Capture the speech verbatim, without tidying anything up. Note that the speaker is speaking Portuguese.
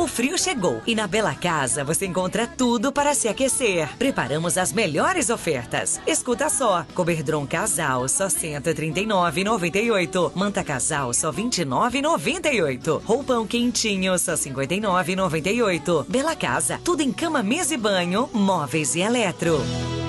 O frio chegou e na Bela Casa você encontra tudo para se aquecer. Preparamos as melhores ofertas. Escuta só, Coberdron Casal só cento e trinta e nove reais e noventa e oito centavos. Manta Casal só vinte e nove reais e noventa e oito centavos. Roupão quentinho só cinquenta e nove reais e noventa e oito centavos. Bela Casa, tudo em cama, mesa e banho, móveis e eletro.